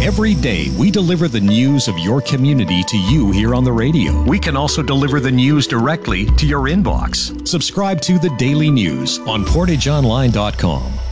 Every day, we deliver the news of your community to you here on the radio. We can also deliver the news directly to your inbox. Subscribe to the Daily News on PortageOnline.com.